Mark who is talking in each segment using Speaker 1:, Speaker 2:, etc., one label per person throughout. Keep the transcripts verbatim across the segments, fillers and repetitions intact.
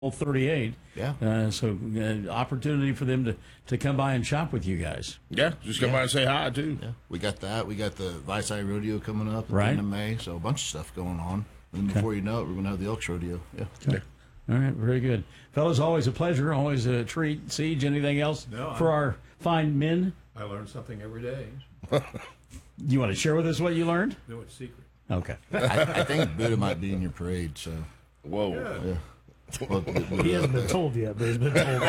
Speaker 1: thirty-eight.
Speaker 2: Yeah.
Speaker 1: Uh, so uh, opportunity for them to, to come by and shop with you guys.
Speaker 3: Yeah, just come
Speaker 2: Yeah.
Speaker 3: by and say hi, too.
Speaker 2: Yeah, we got that. We got the Vice Eye Rodeo coming up at
Speaker 1: Right.
Speaker 2: the end of May, so a bunch of stuff going on. And then before you know it, we're going to have the Elks Rodeo. Yeah.
Speaker 3: Yeah.
Speaker 1: All right, very good. Fellas, always a pleasure, always a treat. Siege, anything else
Speaker 4: No,
Speaker 1: for
Speaker 4: I'm-
Speaker 1: our fine men?
Speaker 4: I learn something every day.
Speaker 1: You want to share with us what you leared?
Speaker 4: No, it's secret.
Speaker 1: Okay.
Speaker 2: I, I think Buddha might be in your parade, so.
Speaker 3: Whoa.
Speaker 2: Yeah. Well,
Speaker 5: He hasn't been told yet, but he's been told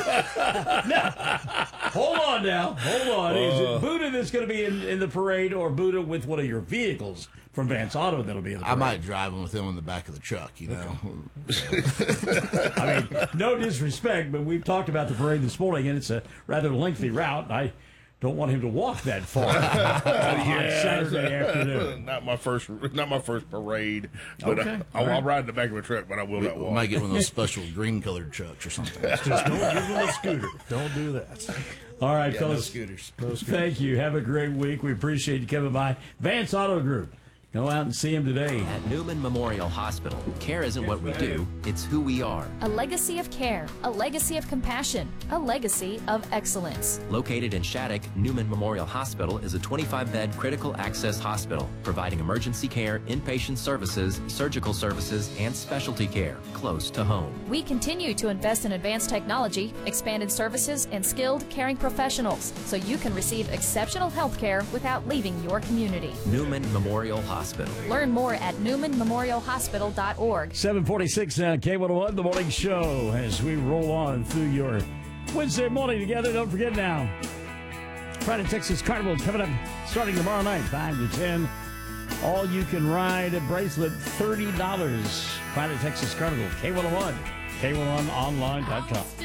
Speaker 5: that.
Speaker 1: Hold on now. Hold on. Is it Buddha that's going to be in, in the parade or Buddha with one of your vehicles from Vance Auto that'll be in the
Speaker 2: I
Speaker 1: parade?
Speaker 2: might drive him with him in the back of the truck, you know.
Speaker 1: I mean, no disrespect, but we've talked about the parade this morning, and it's a rather lengthy route. I don't want him to walk that far on Saturday afternoon.
Speaker 3: Not my first, not my first parade. But
Speaker 1: Okay,
Speaker 3: I, I'll,
Speaker 1: all right.
Speaker 3: I'll ride in the back of a truck, but I will
Speaker 2: We,
Speaker 3: not
Speaker 2: we
Speaker 3: walk.
Speaker 2: might get one of those special green-colored trucks or something.
Speaker 5: Just don't give him a scooter. Don't do that.
Speaker 1: All right,
Speaker 2: Yeah, no
Speaker 1: fellas.
Speaker 2: scooters.
Speaker 1: Thank you. Have a great week. We appreciate you coming by. Vance Auto Group. Go out and see him today.
Speaker 6: At Newman Memorial Hospital, care isn't what we do, it's who we are.
Speaker 7: A legacy of care, a legacy of compassion, a legacy of excellence.
Speaker 6: Located in Shattuck, Newman Memorial Hospital is a twenty-five bed critical access hospital, providing emergency care, inpatient services, surgical services, and specialty care close to home.
Speaker 7: We continue to invest in advanced technology, expanded services, and skilled caring professionals so you can receive exceptional health care without leaving your community.
Speaker 6: Newman Memorial Hospital.
Speaker 7: Learn more at newman memorial hospital dot org.
Speaker 1: seven forty-six now, K one oh one, The Morning Show, as we roll on through your Wednesday morning together. Don't forget now, Friday Texas Carnival coming up starting tomorrow night, five to ten. All you can ride a bracelet, thirty dollars. Friday Texas Carnival, K one oh one, K one oh one online dot com.